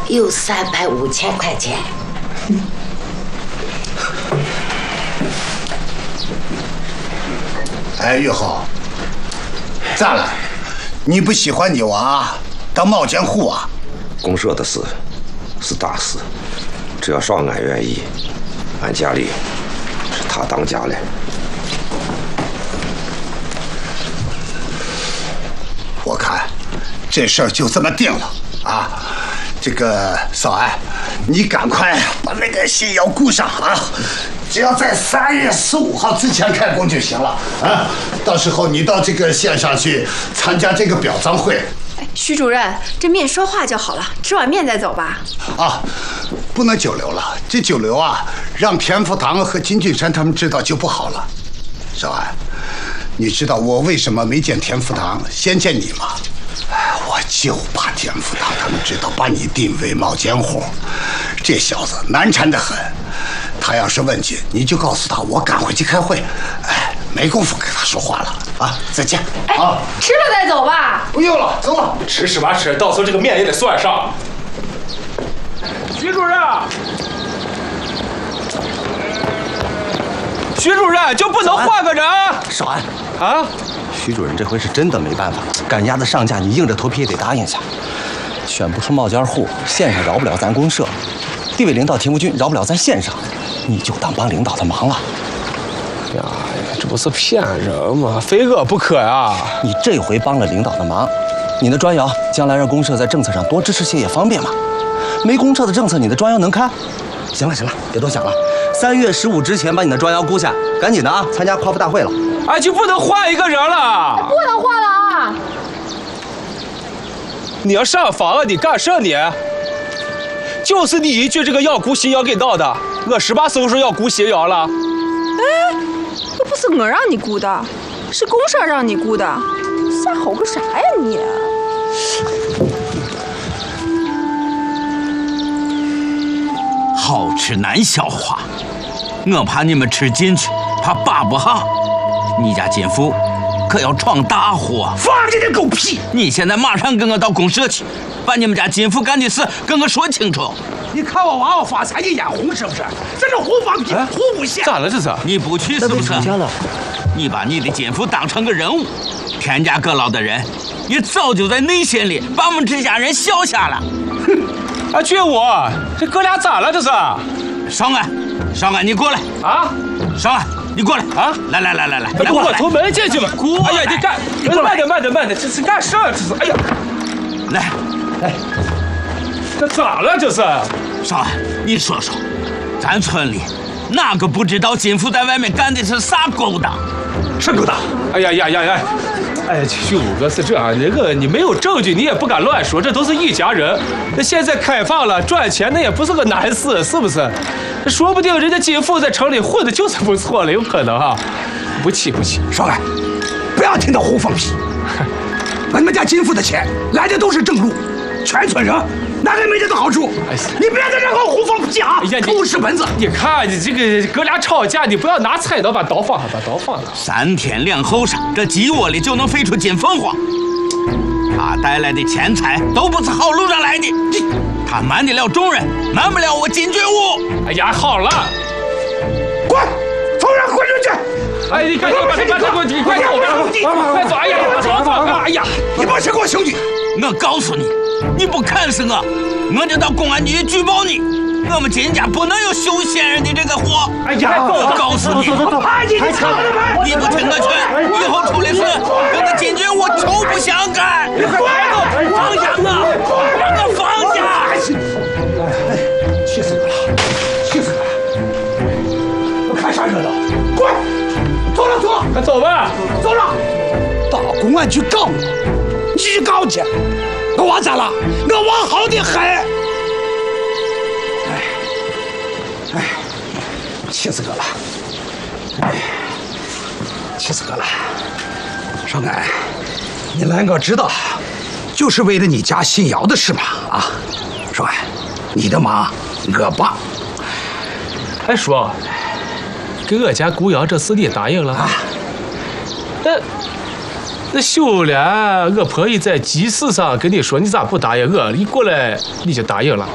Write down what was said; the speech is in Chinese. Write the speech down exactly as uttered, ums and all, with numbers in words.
有三百五千块钱。 哎，玉豪，咋了？你不喜欢你娃当冒监户啊？ 公社的事是大事，只要少安愿意，俺家里是他当家了。 我看这事儿就这么定了啊！这个少安，你赶快把那个信要顾上啊！只要在三月十五号之前开工就行了啊！到时候你到这个县上去参加这个表彰会。 哎，徐主任，这面说话就好了，吃碗面再走吧。 啊，不能久留了，这久留啊，让田福堂和金俊山他们知道就不好了。少安，你知道我为什么没见田福堂，先见你吗？我就怕田福堂他们知道，把你定为冒监户。这小子难缠得很，他要是问起，你就告诉他我赶回去开会。哎，没工夫跟他说话了啊！再见。 哎，啊，吃了再走吧。 不用了，走了。 吃是吧吃，到时候这个面也得算上。徐主任，徐主任就不能换个人？ 少安啊！ 徐主任这回是真的没办法，赶鸭子上架，你硬着头皮也得答应下。选不出冒尖户，县上饶不了咱公社，地委领导田福军饶不了咱县上，你就当帮领导的忙了。 呀，这不是骗人吗？非恶不可呀！ 你这回帮了领导的忙，你的砖窑将来让公社在政策上多支持些也方便嘛。没公社的政策，你的砖窑能开？行了行了，别多想了。三月十五之前把你的砖窑估下，赶紧的啊，参加夸父大会了。 哎，就不能换一个人了？ 不能换了啊！ 你要上访啊？你干什你？就是你一句这个要估新窑给闹的。我十八岁时候要估新窑了。 哎，又不是我让你估的，是公社让你估的，瞎吼个啥呀你？ 好吃难消化，我怕你们吃进去，怕扒不下。你家金富可要闯大祸！ 放你的狗屁！ 你现在马上跟我到公社去，把你们家金富干的事跟我说清楚。 你看我娃娃发财，你眼红是不是？这是胡放屁，胡诬陷！ 咋了这是？ 你不去是不是？你把你的金富当成个人物，田家阁老的人，你早就在内心里把我们这家人笑下了。 哼！啊，俊武，这哥俩咋了这是？ 少安，少安，你过来啊！ 少安。你过来啊！来来来来来，来我从门进去吧。 过哎呀，你干！慢点慢点慢点，这是干啥？这是！哎呀， 来， 来，这咋了？这是？ 少安，你说说，咱村里哪个不知道金富在外面干的是啥勾当？ 什么勾当？ 哎呀呀呀呀！哎，徐五哥是这样，那个你没有证据，你也不敢乱说，这都是一家人。那现在开放了，赚钱那也不是个难事，是不是？说不定人家金富在城里混的就是不错了，有可能哈。不气不气， 少安，不要听他胡放屁。俺们家金富的钱来的都是正路，全村人哪个没得到好处？哎，你别在这给我胡放屁啊！哎呀，偷屎本子！ 你看你这个哥俩吵架，你不要拿菜刀把刀放下，把刀放下。 三天两后晌，这鸡窝里就能飞出金凤凰。他带来的钱财都不是好路上来的，他瞒得了众人，瞒不了我金军武。 哎呀，好了， 滚，从人滚出去！ 哎，你快快快快快，你快走吧，快走！哎呀，走走！哎呀， 你别是给我兄弟！ 我告诉你，你不看是我，我就到公安局举报你。我们金家不能有修仙人的这个货。 哎呀， 我告诉你，你不听我劝，以后出了事，我们金军我臭不相干。 你快放下我，让我放下！ 哎，气死我了，气死我了！我看啥热闹？滚！走了走了， 快走吧， 走了。到公安局告我，你去告去。我娃咋了？我娃好的很。哎，哎，气死我了！哎，气死我了！少安，你来我知道，就是为了你家新窑的事嘛啊！少安，你的忙我帮。 哎叔，给我家姑瑶这事你答应了啊？那那秀莲，我婆姨在集市上跟你说，你咋不答应我？一过来你就答应了。